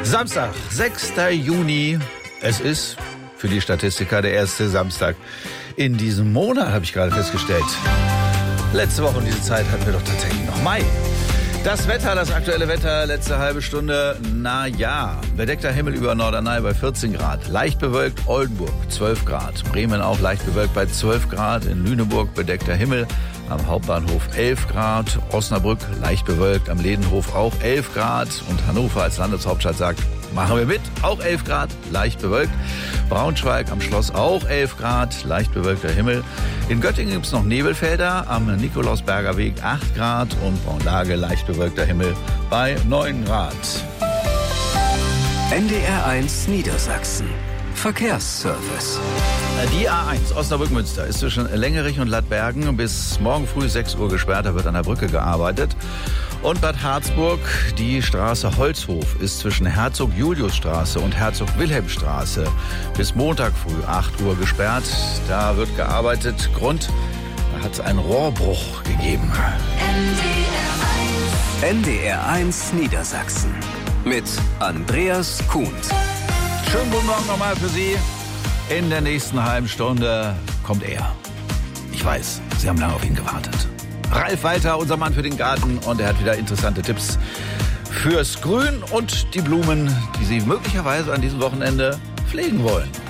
Samstag, 6. Juni. Es ist für die Statistiker der erste Samstag in diesem Monat, habe ich gerade festgestellt. Letzte Woche um diese Zeit hatten wir doch tatsächlich noch Mai. Das Wetter, das aktuelle Wetter, letzte halbe Stunde, na ja. Bedeckter Himmel über Norderney bei 14 Grad. Leicht bewölkt Oldenburg 12 Grad. Bremen auch leicht bewölkt bei 12 Grad. In Lüneburg bedeckter Himmel. Am Hauptbahnhof 11 Grad. Osnabrück leicht bewölkt. Am Ledenhof auch 11 Grad. Und Hannover als Landeshauptstadt sagt, machen wir mit. Auch 11 Grad, leicht bewölkt. Braunschweig am Schloss auch 11 Grad, leicht bewölkter Himmel. In Göttingen gibt's noch Nebelfelder. Am Nikolausberger Weg 8 Grad. Und Braunlage leicht bewölkter Himmel bei 9 Grad. NDR1 Niedersachsen. Verkehrsservice. Die A1 Osnabrück-Münster ist zwischen Längerich und Lattbergen bis morgen früh 6 Uhr gesperrt. Da wird an der Brücke gearbeitet. Und Bad Harzburg, die Straße Holzhof, ist zwischen Herzog-Julius-Straße und Herzog-Wilhelm-Straße bis Montag früh 8 Uhr gesperrt. Da wird gearbeitet. Grund, da hat es einen Rohrbruch gegeben. NDR1 Niedersachsen mit Andreas Kuhn. Schönen guten Morgen nochmal für Sie. In der nächsten halben Stunde kommt er. Ich weiß, Sie haben lange auf ihn gewartet. Ralf Walter, unser Mann für den Garten. Und er hat wieder interessante Tipps fürs Grün und die Blumen, die Sie möglicherweise an diesem Wochenende pflegen wollen.